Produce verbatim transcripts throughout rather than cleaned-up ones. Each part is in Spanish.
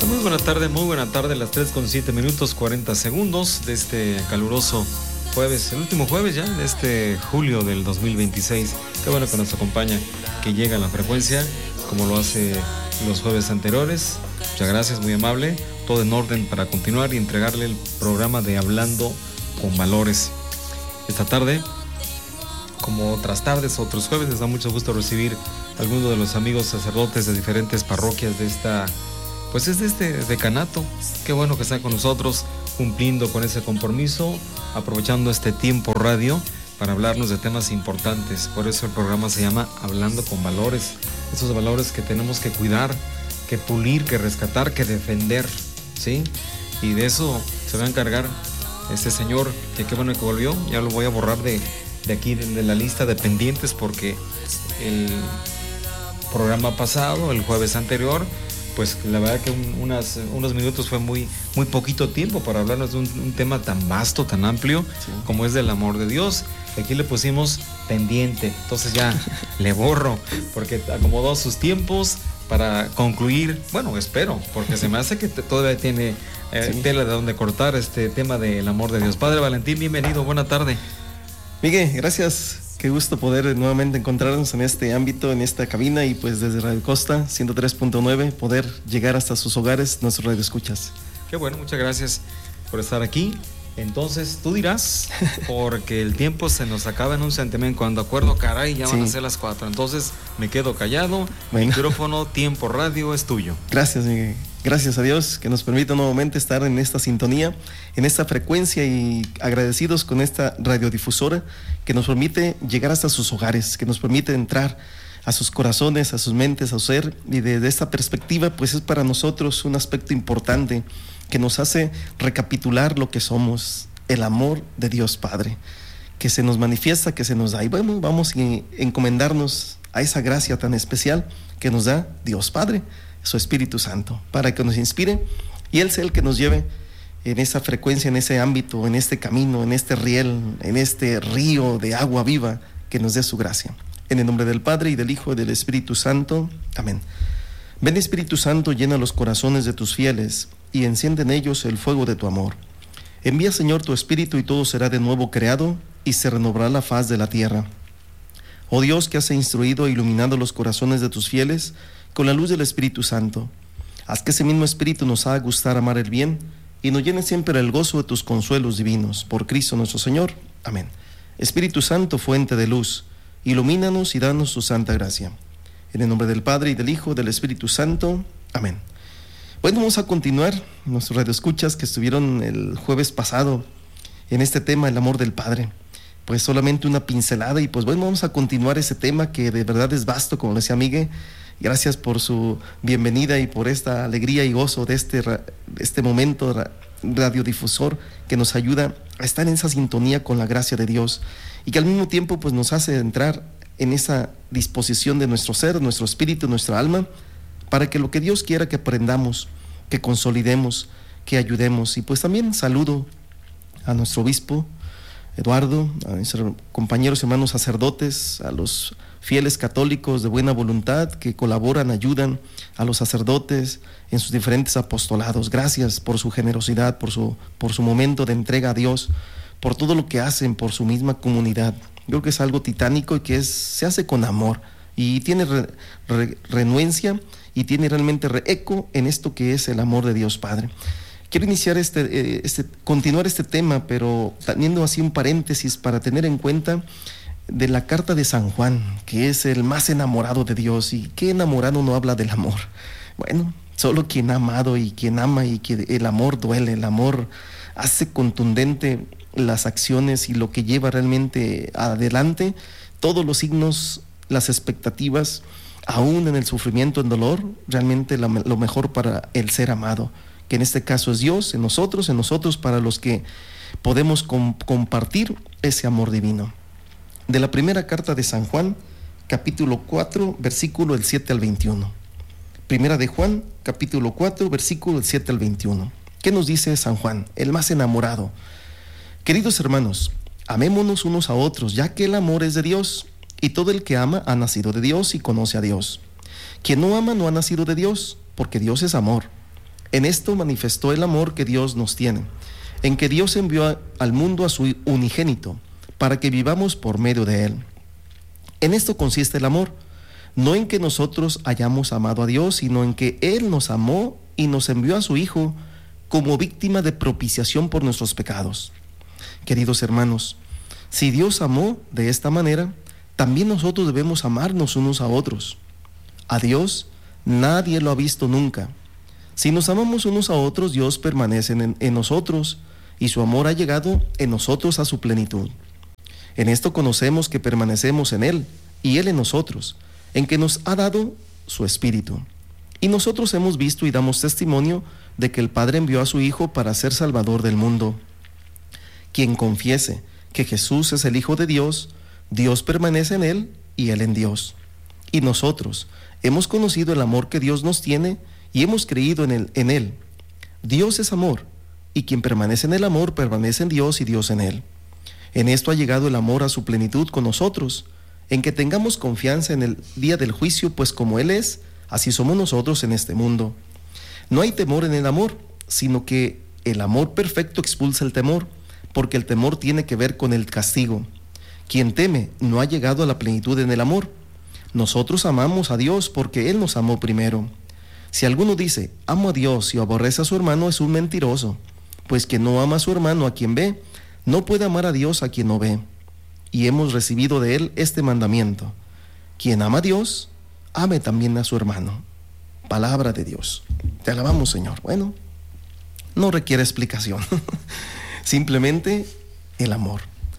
Muy buena tarde, muy buena tarde, las tres con siete minutos cuarenta segundos de este caluroso jueves, el último jueves ya de este julio del dos mil veintiséis. Qué bueno que nos acompaña, que llega a la frecuencia como lo hace los jueves anteriores. Muchas gracias, muy amable. Todo en orden para continuar y entregarle el programa de Hablando con Valores. Esta tarde, como otras tardes, otros jueves, nos da mucho gusto recibir a algunos de los amigos sacerdotes de diferentes parroquias de esta, pues es de este decanato. Qué bueno que están con nosotros, cumpliendo con ese compromiso, aprovechando este tiempo radio para hablarnos de temas importantes. Por eso el programa se llama Hablando con Valores. Esos valores que tenemos que cuidar, que pulir, que rescatar, que defender, ¿sí? Y de eso se va a encargar este señor, que qué bueno que volvió. Ya lo voy a borrar de, de aquí, de la lista de pendientes, porque el programa pasado, el jueves anterior, pues la verdad que un, unas, unos minutos fue muy, muy poquito tiempo para hablarnos de un, un tema tan vasto, tan amplio, sí, como es del amor de Dios. Aquí le pusimos pendiente, entonces ya le borro, porque acomodó sus tiempos para concluir. Bueno, espero, porque se me hace que te, todavía tiene eh, sí. tela de donde cortar este tema del amor de Dios. Padre Valentín, bienvenido, buena tarde. Miguel, gracias. Qué gusto poder nuevamente encontrarnos en este ámbito, en esta cabina, y pues desde Radio Costa ciento tres punto nueve poder llegar hasta sus hogares, nuestros radioescuchas. Qué bueno, muchas gracias por estar aquí. Entonces tú dirás, porque el tiempo se nos acaba en un santiamén. Cuando acuerdo, caray, ya van sí. a ser las cuatro. Entonces me quedo callado. Bueno. Micrófono, tiempo, radio es tuyo. Gracias, Miguel. Gracias a Dios que nos permite nuevamente estar en esta sintonía, en esta frecuencia, y agradecidos con esta radiodifusora que nos permite llegar hasta sus hogares, que nos permite entrar a sus corazones, a sus mentes, a su ser. Y desde esta perspectiva, pues es para nosotros un aspecto importante que nos hace recapitular lo que somos, el amor de Dios Padre, que se nos manifiesta, que se nos da. Y bueno, vamos a encomendarnos a esa gracia tan especial que nos da Dios Padre, su Espíritu Santo, para que nos inspire y Él sea el que nos lleve en esa frecuencia, en ese ámbito, en este camino, en este riel, en este río de agua viva, que nos dé su gracia. En el nombre del Padre, y del Hijo, y del Espíritu Santo. Amén. Ven, Espíritu Santo, llena los corazones de tus fieles y enciende en ellos el fuego de tu amor. Envía, Señor, tu Espíritu, y todo será de nuevo creado, y se renovará la faz de la tierra. Oh Dios, que has instruido e iluminado los corazones de tus fieles con la luz del Espíritu Santo, haz que ese mismo Espíritu nos haga gustar amar el bien, y nos llene siempre el gozo de tus consuelos divinos. Por Cristo nuestro Señor. Amén. Espíritu Santo, fuente de luz, ilumínanos y danos tu santa gracia. En el nombre del Padre, y del Hijo, y del Espíritu Santo. Amén. Bueno, vamos a continuar nuestros radioescuchas que estuvieron el jueves pasado en este tema, el amor del Padre. Pues solamente una pincelada, y pues bueno, vamos a continuar ese tema que de verdad es vasto, como le decía Miguel. Gracias por su bienvenida y por esta alegría y gozo de este, este momento radiodifusor que nos ayuda a estar en esa sintonía con la gracia de Dios, y que al mismo tiempo pues nos hace entrar en esa disposición de nuestro ser, nuestro espíritu, nuestra alma, para que lo que Dios quiera que aprendamos, que consolidemos, que ayudemos. Y pues también saludo a nuestro obispo Eduardo, a nuestros compañeros hermanos sacerdotes, a los fieles católicos de buena voluntad que colaboran, ayudan a los sacerdotes en sus diferentes apostolados. Gracias por su generosidad, por su, por su momento de entrega a Dios, por todo lo que hacen por su misma comunidad. Yo creo que es algo titánico y que es, se hace con amor, y tiene re, re, renuencia y tiene realmente re, eco en esto que es el amor de Dios Padre. Quiero iniciar este, este, continuar este tema, pero teniendo así un paréntesis para tener en cuenta de la carta de San Juan, que es el más enamorado de Dios. ¿Y qué enamorado no habla del amor? Bueno, solo quien ha amado y quien ama, y que el amor duele, el amor hace contundente las acciones y lo que lleva realmente adelante, todos los signos, las expectativas, aún en el sufrimiento, en dolor, realmente la, lo mejor para el ser amado, que en este caso es Dios, en nosotros, en nosotros para los que podemos com- compartir ese amor divino. De la primera carta de San Juan, capítulo cuatro, versículo del siete al veintiuno. Primera de Juan, capítulo cuatro, versículo del siete al veintiuno. ¿Qué nos dice San Juan, el más enamorado? Queridos hermanos, amémonos unos a otros, ya que el amor es de Dios, y todo el que ama ha nacido de Dios y conoce a Dios. Quien no ama no ha nacido de Dios, porque Dios es amor. En esto manifestó el amor que Dios nos tiene, en que Dios envió a, al mundo a su unigénito, para que vivamos por medio de él. En esto consiste el amor, no en que nosotros hayamos amado a Dios, sino en que Él nos amó y nos envió a su Hijo como víctima de propiciación por nuestros pecados. Queridos hermanos, si Dios amó de esta manera, también nosotros debemos amarnos unos a otros. A Dios nadie lo ha visto nunca. Si nos amamos unos a otros, Dios permanece en, en nosotros y su amor ha llegado en nosotros a su plenitud. En esto conocemos que permanecemos en Él y Él en nosotros, en que nos ha dado su Espíritu. Y nosotros hemos visto y damos testimonio de que el Padre envió a su Hijo para ser Salvador del mundo. Quien confiese que Jesús es el Hijo de Dios, Dios permanece en Él y Él en Dios. Y nosotros hemos conocido el amor que Dios nos tiene y hemos creído en Él. En él. Dios es amor, y quien permanece en el amor permanece en Dios y Dios en Él. En esto ha llegado el amor a su plenitud con nosotros, en que tengamos confianza en el día del juicio, pues como Él es, así somos nosotros en este mundo. No hay temor en el amor, sino que el amor perfecto expulsa el temor, porque el temor tiene que ver con el castigo. Quien teme no ha llegado a la plenitud en el amor. Nosotros amamos a Dios porque Él nos amó primero. Si alguno dice, amo a Dios y aborrece a su hermano, es un mentiroso, pues quien no ama a su hermano a quien ve, no puede amar a Dios a quien no ve. Y hemos recibido de Él este mandamiento: quien ama a Dios, ame también a su hermano. Palabra de Dios. Te alabamos, Señor. Bueno, no requiere explicación. Simplemente el amor.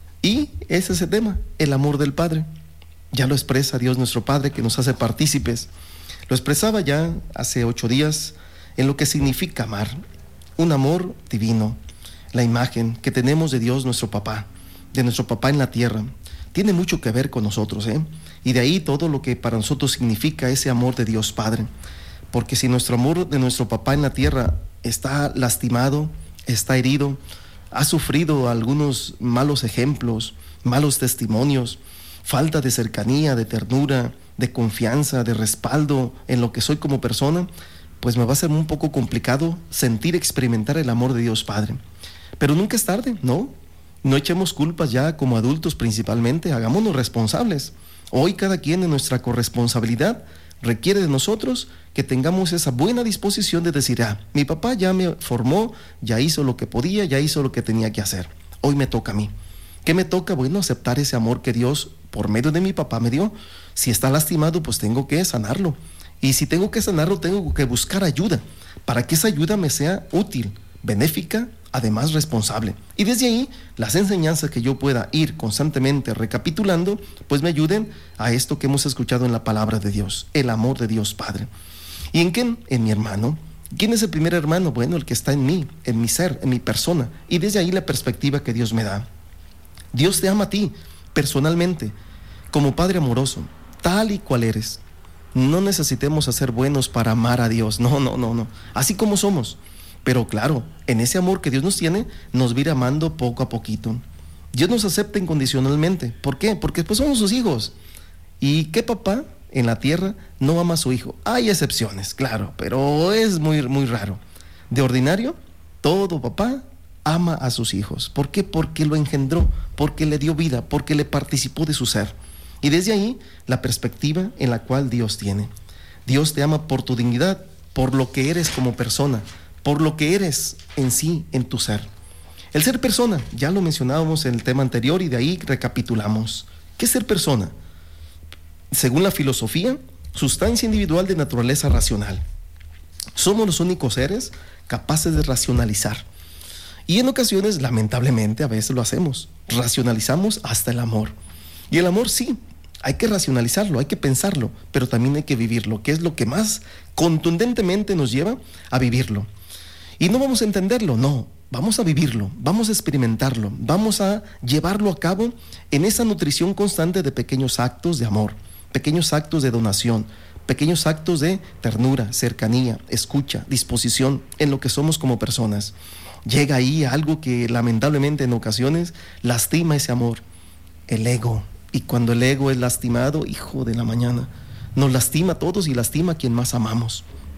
Y ese es el tema, el amor del Padre. Ya lo expresa Dios nuestro Padre, que nos hace partícipes. Lo expresaba ya hace ocho días en lo que significa amar. Un amor divino. La imagen que tenemos de Dios nuestro Papá, de nuestro Papá en la tierra, tiene mucho que ver con nosotros, ¿eh? Y de ahí todo lo que para nosotros significa ese amor de Dios Padre. Porque si nuestro amor de nuestro Papá en la tierra está lastimado, está herido, ha sufrido algunos malos ejemplos, malos testimonios, falta de cercanía, de ternura, de confianza, de respaldo en lo que soy como persona, pues me va a ser un poco complicado sentir, experimentar el amor de Dios Padre. Pero nunca es tarde, ¿no? No echemos culpas ya como adultos principalmente, hagámonos responsables. Hoy cada quien en nuestra corresponsabilidad requiere de nosotros que tengamos esa buena disposición de decir, ah, mi papá ya me formó, ya hizo lo que podía, ya hizo lo que tenía que hacer. Hoy me toca a mí. ¿Qué me toca? Bueno, aceptar ese amor que Dios por medio de mi papá me dio. Si está lastimado, pues tengo que sanarlo. Y si tengo que sanarlo, tengo que buscar ayuda para que esa ayuda me sea útil, benéfica, además responsable. Y desde ahí, las enseñanzas que yo pueda ir constantemente recapitulando, pues me ayuden a esto que hemos escuchado en la palabra de Dios, el amor de Dios Padre. ¿Y en quién? En mi hermano. ¿Quién es el primer hermano? Bueno, el que está en mí, en mi ser, en mi persona. Y desde ahí la perspectiva que Dios me da. Dios te ama a ti, personalmente, como Padre amoroso, tal y cual eres. No necesitemos ser buenos para amar a Dios, no, no, no, no, así como somos. Pero claro, en ese amor que Dios nos tiene, nos va a ir amando poco a poquito. Dios nos acepta incondicionalmente. ¿Por qué? Porque pues somos sus hijos. ¿Y qué papá en la tierra no ama a su hijo? Hay excepciones, claro, pero es muy, muy raro. De ordinario, todo papá ama a sus hijos. ¿Por qué? Porque lo engendró, porque le dio vida, porque le participó de su ser. Y desde ahí, la perspectiva en la cual Dios tiene. Dios te ama por tu dignidad, por lo que eres como persona, por lo que eres en sí, en tu ser. El ser persona, ya lo mencionábamos en el tema anterior y de ahí recapitulamos. ¿Qué es ser persona? Según la filosofía, sustancia individual de naturaleza racional. Somos los únicos seres capaces de racionalizar. Y en ocasiones, lamentablemente, a veces lo hacemos. Racionalizamos hasta el amor. Y el amor sí, hay que racionalizarlo, hay que pensarlo, pero también hay que vivirlo, que es lo que más contundentemente nos lleva a vivirlo. Y no vamos a entenderlo, no, vamos a vivirlo, vamos a experimentarlo, vamos a llevarlo a cabo en esa nutrición constante de pequeños actos de amor, pequeños actos de donación, pequeños actos de ternura, cercanía, escucha, disposición en lo que somos como personas. Llega ahí algo que lamentablemente en ocasiones lastima ese amor, el ego. Y cuando el ego es lastimado, hijo de la mañana, nos lastima a todos y lastima a quien más amamos.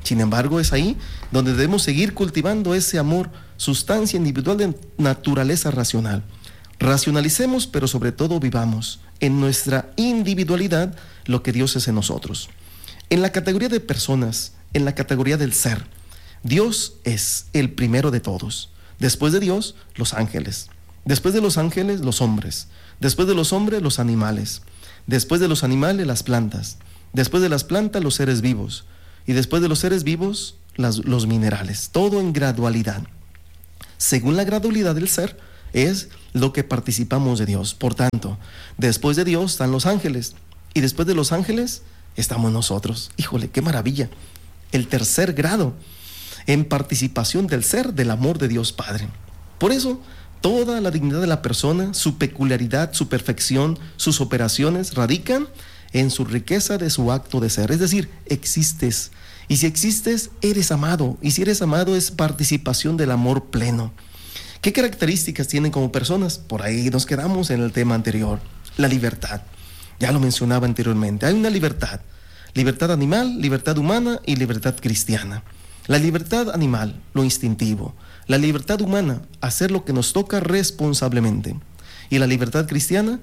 Sin embargo, es ahí donde debemos seguir cultivando ese amor, sustancia individual de naturaleza racional. Racionalicemos, pero sobre todo vivamos en nuestra individualidad lo que Dios es en nosotros. En la categoría de personas, en la categoría del ser, Dios es el primero de todos. Después de Dios, los ángeles. Después de los ángeles, los hombres. Después de los hombres, los animales. Después de los animales, las plantas. Después de las plantas, los seres vivos. Y después de los seres vivos, las, los minerales. Todo en gradualidad. Según la gradualidad del ser, es lo que participamos de Dios. Por tanto, después de Dios están los ángeles. Y después de los ángeles, estamos nosotros. Híjole, qué maravilla. El tercer grado en participación del ser del amor de Dios Padre. Por eso, toda la dignidad de la persona, su peculiaridad, su perfección, sus operaciones radican en su riqueza de su acto de ser. Es decir, existes. Y si existes, eres amado. Y si eres amado, es participación del amor pleno. ¿Qué características tienen como personas? Por ahí nos quedamos en el tema anterior. La libertad. Ya lo mencionaba anteriormente. Hay una libertad. Libertad animal, libertad humana y libertad cristiana. La libertad animal, lo instintivo. La libertad humana, hacer lo que nos toca responsablemente. Y la libertad cristiana,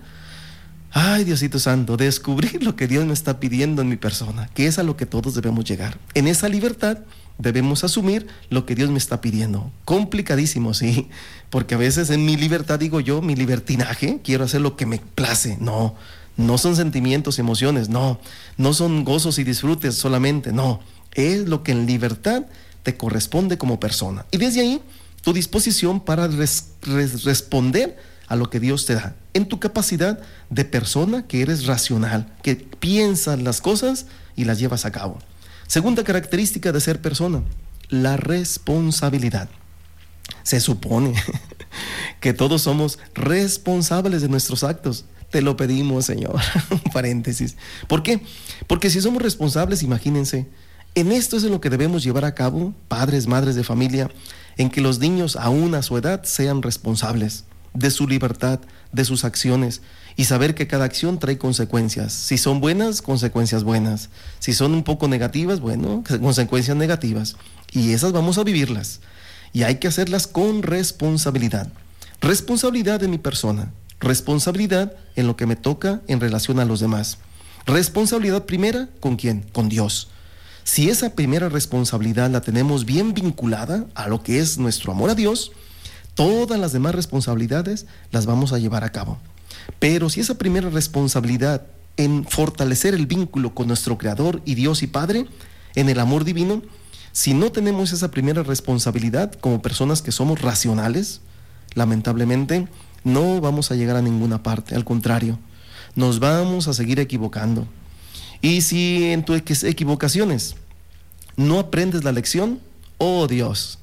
ay, Diosito Santo, descubrir lo que Dios me está pidiendo en mi persona, que es a lo que todos debemos llegar. En esa libertad debemos asumir lo que Dios me está pidiendo. Complicadísimo, sí, porque a veces en mi libertad, digo yo, mi libertinaje, quiero hacer lo que me place. No, no son sentimientos y emociones, no, no son gozos y disfrutes solamente, no. Es lo que en libertad te corresponde como persona. Y desde ahí, tu disposición para res, res, responder a lo que Dios te da. En tu capacidad de persona que eres racional, que piensas las cosas y las llevas a cabo. Segunda característica de ser persona, la responsabilidad. Se supone que todos somos responsables de nuestros actos. Te lo pedimos, Señor. Paréntesis. ¿Por qué? Porque si somos responsables, imagínense, en esto es en lo que debemos llevar a cabo, padres, madres de familia, en que los niños aún a su edad sean responsables de su libertad, de sus acciones, y saber que cada acción trae consecuencias. Si son buenas, consecuencias buenas. Si son un poco negativas, bueno, consecuencias negativas. Y esas vamos a vivirlas. Y hay que hacerlas con responsabilidad. Responsabilidad de mi persona. Responsabilidad en lo que me toca en relación a los demás. Responsabilidad primera, ¿con quién? Con Dios. Si esa primera responsabilidad la tenemos bien vinculada a lo que es nuestro amor a Dios, todas las demás responsabilidades las vamos a llevar a cabo. Pero si esa primera responsabilidad en fortalecer el vínculo con nuestro Creador y Dios y Padre, en el amor divino, si no tenemos esa primera responsabilidad como personas que somos racionales, lamentablemente no vamos a llegar a ninguna parte. Al contrario, nos vamos a seguir equivocando. Y si en tus equivocaciones no aprendes la lección, oh Dios,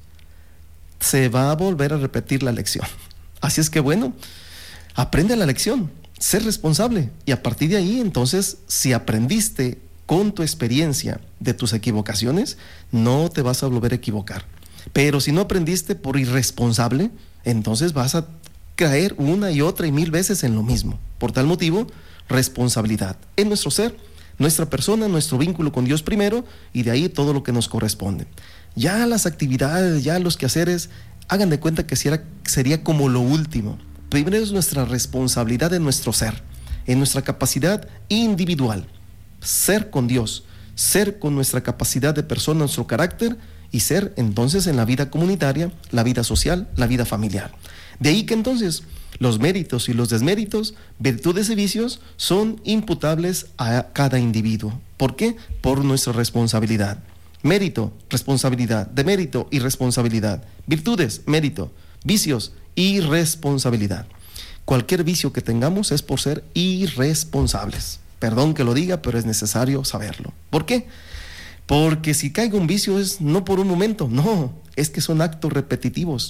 se va a volver a repetir la lección. Así es que bueno, aprende la lección, sé responsable. Y a partir de ahí, entonces, si aprendiste con tu experiencia de tus equivocaciones, no te vas a volver a equivocar. Pero si no aprendiste por irresponsable, entonces vas a caer una y otra y mil veces en lo mismo. Por tal motivo, responsabilidad en nuestro ser, nuestra persona, nuestro vínculo con Dios primero, y de ahí todo lo que nos corresponde. Ya las actividades, ya los quehaceres, hagan de cuenta que sería, sería como lo último. Primero es nuestra responsabilidad en nuestro ser, en nuestra capacidad individual. Ser con Dios, ser con nuestra capacidad de persona, nuestro carácter, y ser entonces en la vida comunitaria, la vida social, la vida familiar. De ahí que entonces los méritos y los desméritos, virtudes y vicios, son imputables a cada individuo. ¿Por qué? Por nuestra responsabilidad. Mérito, responsabilidad, demérito y responsabilidad. Virtudes, mérito, vicios, irresponsabilidad. Cualquier vicio que tengamos es por ser irresponsables. Perdón que lo diga, pero es necesario saberlo. ¿Por qué? Porque si caigo un vicio es no por un momento, no, es que son actos repetitivos.